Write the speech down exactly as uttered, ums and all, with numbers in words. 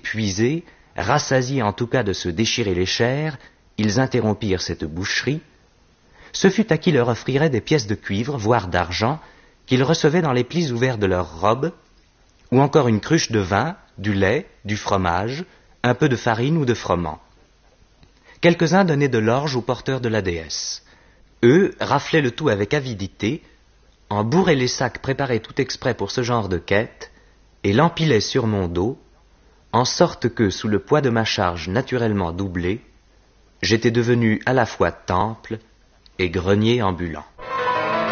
épuisés, rassasiés en tout cas de se déchirer les chairs, ils interrompirent cette boucherie. Ce fut à qui leur offrirait des pièces de cuivre, voire d'argent, qu'ils recevaient dans les plis ouverts de leurs robes, ou encore une cruche de vin, du lait, du fromage, un peu de farine ou de froment. Quelques-uns donnaient de l'orge aux porteurs de la déesse. Eux raflaient le tout avec avidité, en bourraient les sacs préparés tout exprès pour ce genre de quête, et l'empilaient sur mon dos, en sorte que, sous le poids de ma charge naturellement doublée, j'étais devenu à la fois temple et grenier ambulant.